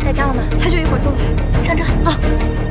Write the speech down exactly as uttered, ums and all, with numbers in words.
到家了吗？还就一会儿就来。上车啊！